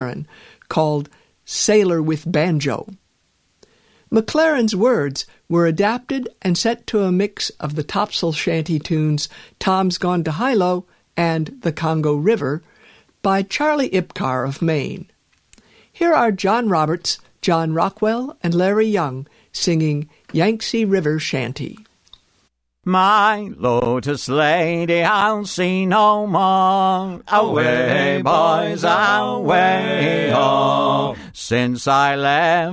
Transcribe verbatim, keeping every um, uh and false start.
McLaren called Sailor with Banjo. McLaren's words were adapted and set to a mix of the Topsail shanty tunes Tom's Gone to Hilo and The Congo River by Charlie Ipcar of Maine. Here are John Roberts, John Rockwell, and Larry Young singing Yangtze River Shanty. My lotus lady I'll see no more. Away, boys, away, oh. Since I left